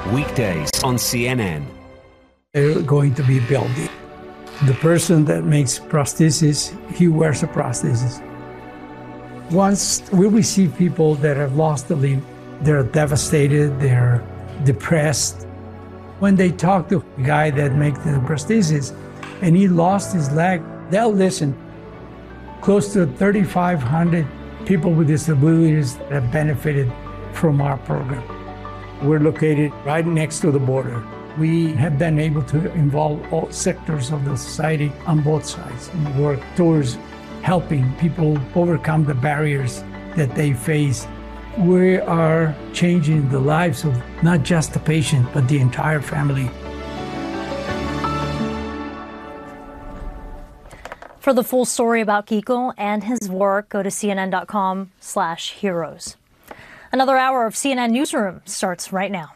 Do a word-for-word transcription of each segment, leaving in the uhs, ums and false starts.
weekdays on C N N. They're going to be building. The person that makes prosthesis, he wears a prosthesis. Once we receive people that have lost a limb, they're devastated, they're depressed. When they talk to the guy that makes the prosthesis and he lost his leg, they'll listen. Close to thirty-five hundred people with disabilities that have benefited from our program. We're located right next to the border. We have been able to involve all sectors of the society on both sides and work towards helping people overcome the barriers that they face. We are changing the lives of not just the patient, but the entire family. For the full story about Kiko and his work, go to cnn.com slash heroes. Another hour of C N N Newsroom starts right now.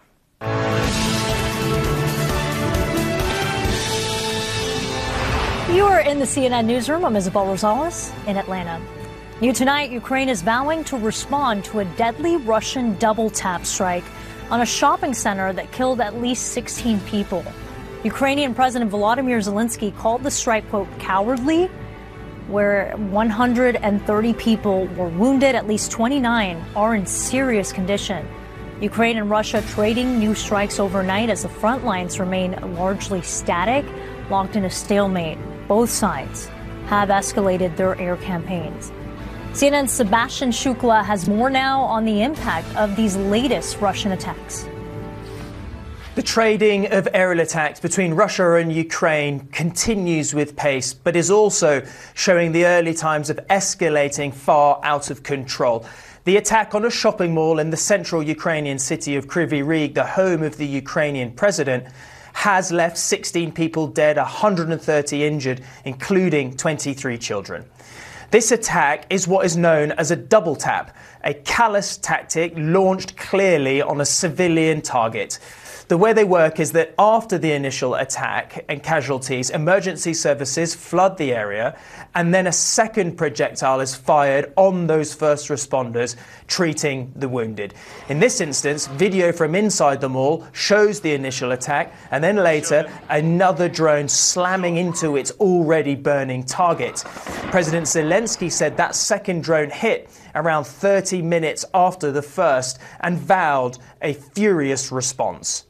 You are in the C N N Newsroom. I'm Isabel Rosales in Atlanta. New tonight, Ukraine is vowing to respond to a deadly Russian double-tap strike on a shopping center that killed at least sixteen people. Ukrainian President Volodymyr Zelensky called the strike, quote, cowardly, where one hundred thirty people were wounded. At least twenty-nine are in serious condition. Ukraine and Russia trading new strikes overnight as the front lines remain largely static, locked in a stalemate. Both sides have escalated their air campaigns. C N N's Sebastian Shukla has more now on the impact of these latest Russian attacks. The trading of aerial attacks between Russia and Ukraine continues with pace, but is also showing the early times of escalating far out of control. The attack on a shopping mall in the central Ukrainian city of Kryvyi Rih, the home of the Ukrainian president, has left sixteen people dead, one hundred thirty injured, including twenty-three children. This attack is what is known as a double tap, a callous tactic launched clearly on a civilian target. The way they work is that after the initial attack and casualties, emergency services flood the area, and then a second projectile is fired on those first responders, treating the wounded. In this instance, video from inside the mall shows the initial attack, and then later, another drone slamming into its already burning target. President Zelensky said that second drone hit around thirty minutes after the first and vowed a furious response.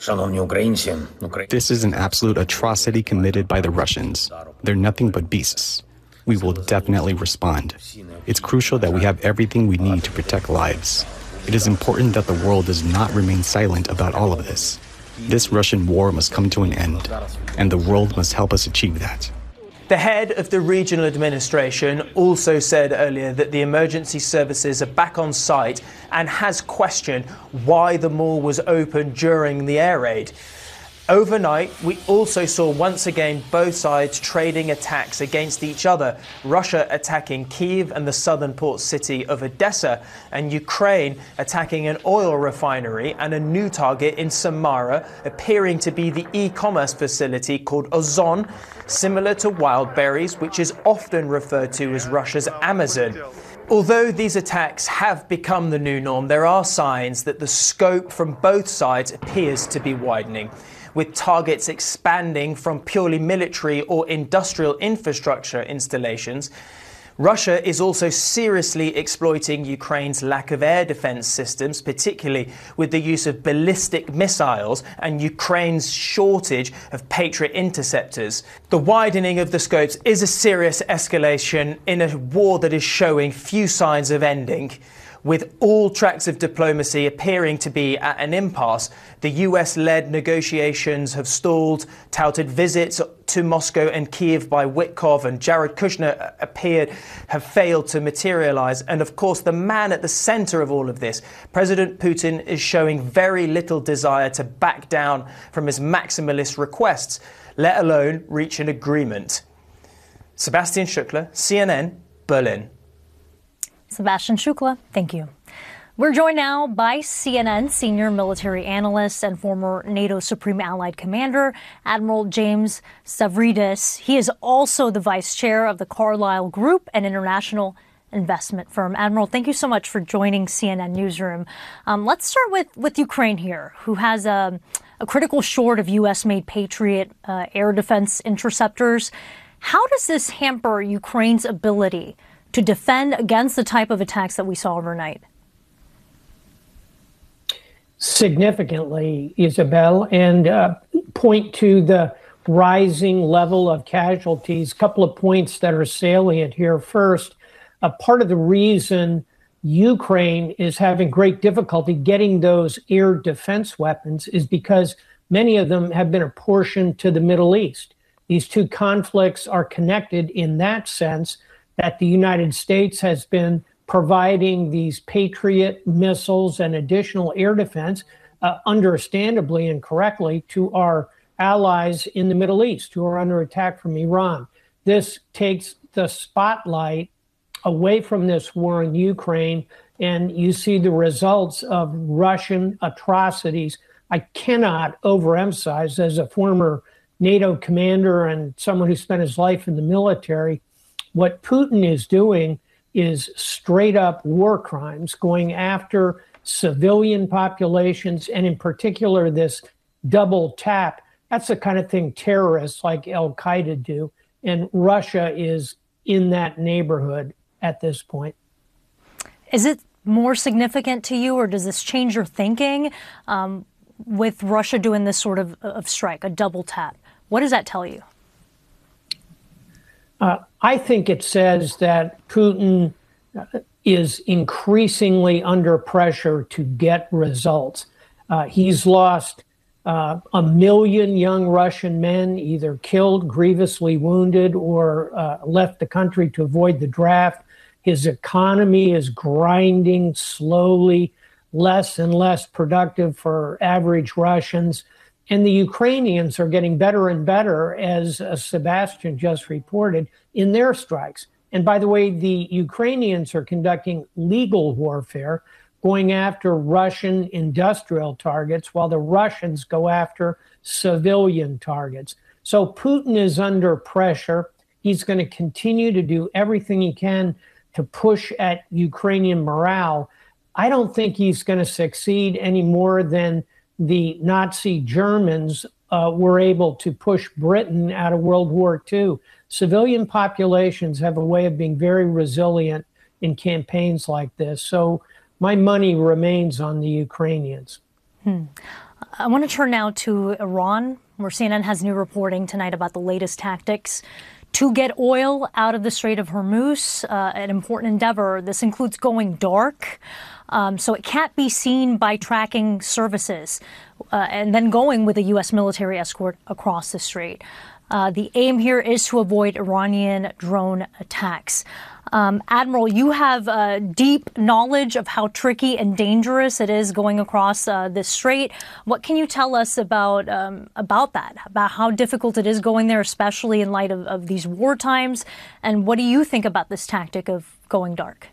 This is an absolute atrocity committed by the Russians. They're nothing but beasts. We will definitely respond. It's crucial that we have everything we need to protect lives. It is important that the world does not remain silent about all of this. This Russian war must come to an end, and the world must help us achieve that. The head of the regional administration also said earlier that the emergency services are back on site and has questioned why the mall was open during the air raid. Overnight, we also saw once again both sides trading attacks against each other. Russia attacking Kyiv and the southern port city of Odessa, and Ukraine attacking an oil refinery and a new target in Samara, appearing to be the e-commerce facility called Ozon, similar to Wildberries, which is often referred to as Russia's Amazon. Although these attacks have become the new norm, there are signs that the scope from both sides appears to be widening, with targets expanding from purely military or industrial infrastructure installations. Russia is also seriously exploiting Ukraine's lack of air defense systems, particularly with the use of ballistic missiles and Ukraine's shortage of Patriot interceptors. The widening of the scopes is a serious escalation in a war that is showing few signs of ending. With all tracks of diplomacy appearing to be at an impasse, the U S-led negotiations have stalled. Touted visits to Moscow and Kyiv by Witkoff and Jared Kushner appeared have failed to materialize. And of course, the man at the center of all of this, President Putin, is showing very little desire to back down from his maximalist requests, let alone reach an agreement. Sebastian Shukla, C N N, Berlin. Sebastian Shukla, thank you. We're joined now by C N N senior military analyst and former NATO Supreme Allied Commander, Admiral James Stavridis. He is also the vice chair of the Carlyle Group and International investment firm. Admiral, thank you so much for joining C N N Newsroom. Um, let's start with, with Ukraine here, who has a, a critical short of U S-made Patriot uh, air defense interceptors. How does this hamper Ukraine's ability to defend against the type of attacks that we saw overnight? Significantly, Isabel, and uh, point to the rising level of casualties. A couple of points that are salient here. First, a part of the reason Ukraine is having great difficulty getting those air defense weapons is because many of them have been apportioned to the Middle East. These two conflicts are connected in that sense that the United States has been providing these Patriot missiles and additional air defense, uh, understandably and correctly, to our allies in the Middle East who are under attack from Iran. This takes the spotlight away from this war in Ukraine, and you see the results of Russian atrocities. I cannot overemphasize, as a former NATO commander and someone who spent his life in the military, what Putin is doing is straight up war crimes, going after civilian populations, and in particular this double tap. That's the kind of thing terrorists like Al-Qaeda do, and Russia is in that neighborhood at this point. Is it more significant to you, or does this change your thinking um, with Russia doing this sort of, of strike, a double tap? What does that tell you? Uh, I think it says that Putin is increasingly under pressure to get results. Uh, he's lost uh, a million young Russian men, either killed, grievously wounded, or uh, left the country to avoid the draft. His economy is grinding slowly, less and less productive for average Russians. And the Ukrainians are getting better and better, as uh, Sebastian just reported, in their strikes. And by the way, the Ukrainians are conducting legal warfare, going after Russian industrial targets, while the Russians go after civilian targets. So Putin is under pressure. He's going to continue to do everything he can to push at Ukrainian morale. I don't think he's going to succeed any more than the Nazi Germans uh, were able to push Britain out of World War Two. Civilian populations have a way of being very resilient in campaigns like this. So my money remains on the Ukrainians. Hmm. I want to turn now to Iran, where C N N has new reporting tonight about the latest tactics to get oil out of the Strait of Hormuz, uh, an important endeavor. This includes going dark, um, so it can't be seen by tracking services, uh, and then going with a U S military escort across the strait. Uh, the aim here is to avoid Iranian drone attacks. Um, Admiral, you have uh, deep knowledge of how tricky and dangerous it is going across uh, this strait. What can you tell us about um, about that, about how difficult it is going there, especially in light of, of these war times? And what do you think about this tactic of going dark?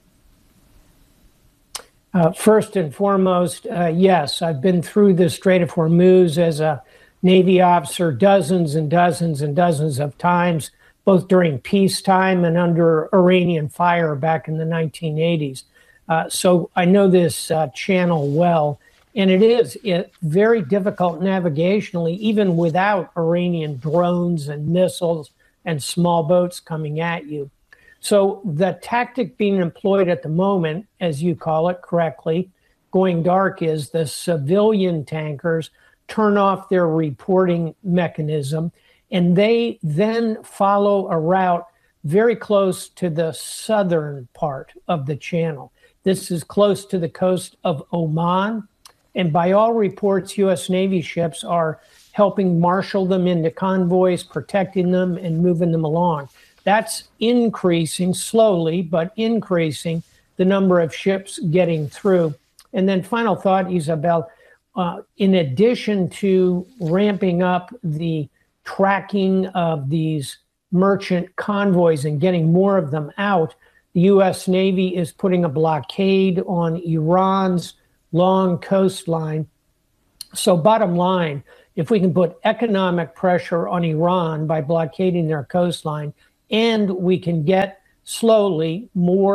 Uh, first and foremost, uh, yes, I've been through the Strait of Hormuz as a Navy officer dozens and dozens and dozens of times, both during peacetime and under Iranian fire back in the nineteen eighties. Uh, so I know this uh, channel well, and it is it, very difficult navigationally, even without Iranian drones and missiles and small boats coming at you. So the tactic being employed at the moment, as you call it correctly, going dark, is the civilian tankers turn off their reporting mechanism, and they then follow a route very close to the southern part of the channel. This is close to the coast of Oman, and by all reports, U S Navy ships are helping marshal them into convoys, protecting them, and moving them along. That's increasing slowly, but increasing the number of ships getting through. And then final thought, Isabel, uh, in addition to ramping up the tracking of these merchant convoys and getting more of them out, the U S Navy is putting a blockade on Iran's long coastline. So bottom line, if we can put economic pressure on Iran by blockading their coastline, and we can get slowly more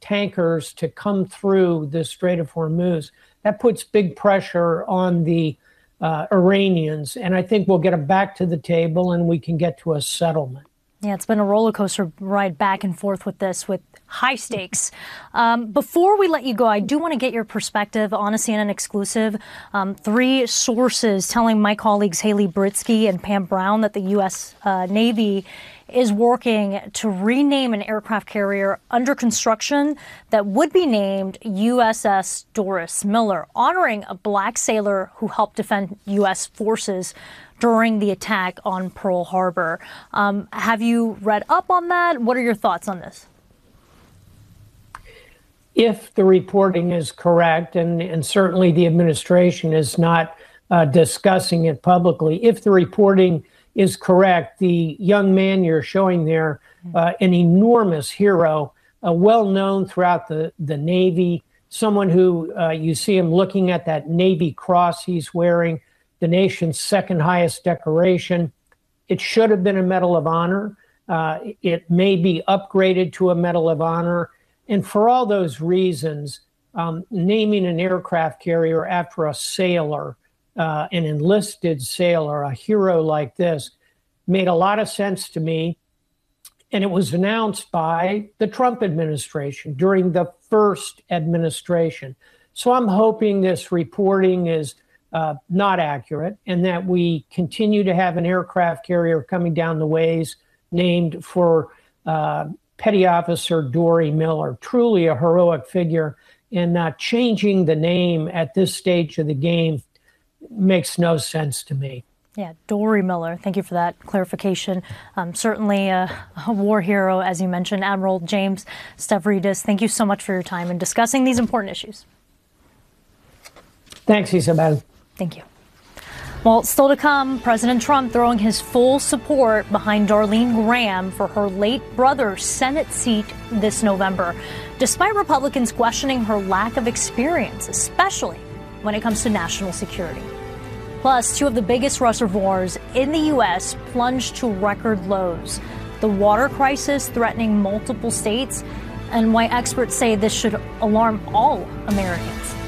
tankers to come through the Strait of Hormuz. That puts big pressure on the uh, Iranians, and I think we'll get them back to the table and we can get to a settlement. Yeah, it's been a roller coaster ride back and forth with this, with high stakes. Um, before we let you go, I do want to get your perspective on a C N N exclusive. Um, three sources telling my colleagues Haley Britsky and Pam Brown that the U S Uh, Navy is working to rename an aircraft carrier under construction that would be named U S S Doris Miller, honoring a black sailor who helped defend U S forces during the attack on Pearl Harbor. Um, have you read up on that? What are your thoughts on this? If the reporting is correct, and, and certainly the administration is not uh, discussing it publicly, if the reporting is correct, the young man you're showing there, uh, an enormous hero, uh, well known throughout the, the Navy, someone who uh, you see him looking at that Navy cross he's wearing, the nation's second highest decoration. It should have been a Medal of Honor. Uh, it may be upgraded to a Medal of Honor. And for all those reasons, um, naming an aircraft carrier after a sailor, uh, an enlisted sailor, a hero like this, made a lot of sense to me. And it was announced by the Trump administration during the first administration. So I'm hoping this reporting is Uh, not accurate, and that we continue to have an aircraft carrier coming down the ways named for uh, Petty Officer Dory Miller, truly a heroic figure, and uh, changing the name at this stage of the game makes no sense to me. Yeah, Dory Miller, thank you for that clarification. Um, certainly a, a war hero, as you mentioned. Admiral James Stavridis, thank you so much for your time in discussing these important issues. Thanks, Isabel. Thank you. Well, still to come, President Trump throwing his full support behind Darlene Graham for her late brother's Senate seat this November, despite Republicans questioning her lack of experience, especially when it comes to national security. Plus, two of the biggest reservoirs in the U S plunged to record lows. The water crisis threatening multiple states, and why experts say this should alarm all Americans.